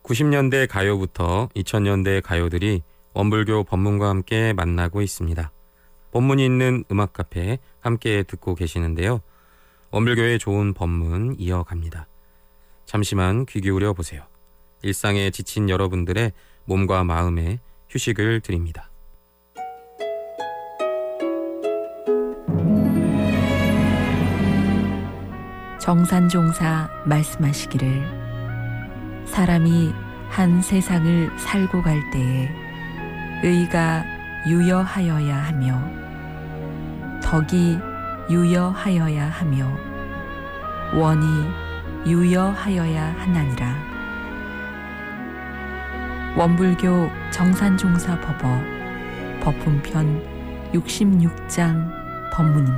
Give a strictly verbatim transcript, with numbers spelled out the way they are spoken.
구십 년대 가요부터 이천 년대 가요들이 원불교 법문과 함께 만나고 있습니다. 법문이 있는 음악 카페 함께 듣고 계시는데요. 원불교의 좋은 법문 이어갑니다. 잠시만 귀 기울여 보세요. 일상에 지친 여러분들의 몸과 마음에 휴식을 드립니다. 정산종사 말씀하시기를 사람이 한 세상을 살고 갈 때에 의가 유여하여야 하며 덕이 유여하여야 하며 원이 유여하여야 하나니라. 원불교 정산종사 법어 법훈편 육십육 장 법문입니다.